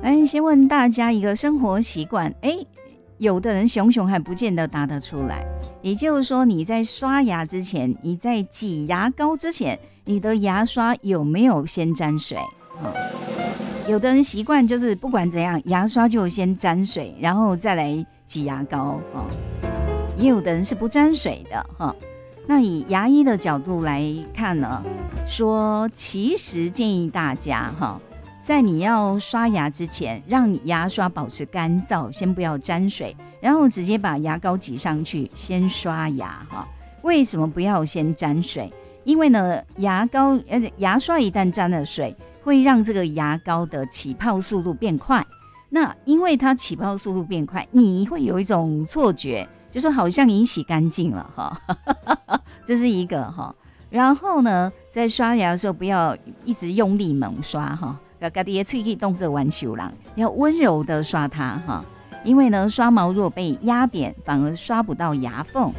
先问大家一个生活习惯，有的人熊熊还不见得答得出来。也就是说，你在刷牙之前，你在挤牙膏之前，你的牙刷有没有先沾水？有的人习惯就是不管怎样，牙刷就先沾水，然后再来挤牙膏。也有的人是不沾水的。那以牙医的角度来看呢，说其实建议大家在你要刷牙之前，让你牙刷保持干燥，先不要沾水，然后直接把牙膏挤上去，先刷牙。为什么不要先沾水？因为呢，牙刷一旦沾了水，会让这个牙膏的起泡速度变快。那因为它起泡速度变快，你会有一种错觉，就是好像你洗干净了这是一个然后呢，在刷牙的时候不要一直用力猛刷自己的嘴可以动作玩手啦，要温柔的刷它因为呢，刷毛如果被压扁，反而刷不到牙缝。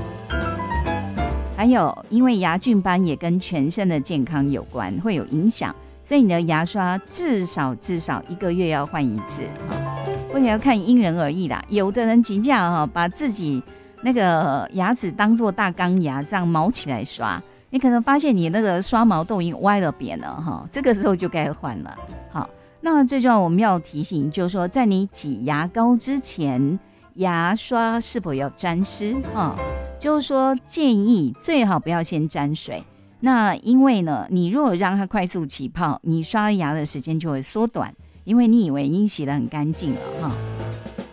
还有，因为牙菌斑也跟全身的健康有关，会有影响，所以你的牙刷至少1个月要换一次或者要看因人而异啦。有的人真的把自己那个牙齿当作大钢牙这样毛起来刷，你可能发现你那个刷毛都已经歪了扁了这个时候就该换了。好，那最重要我们要提醒就是说，在你挤牙膏之前，牙刷是否要沾湿就是说建议最好不要先沾水。那因为呢，你如果让它快速起泡，你刷牙的时间就会缩短，因为你以为已经洗得很干净了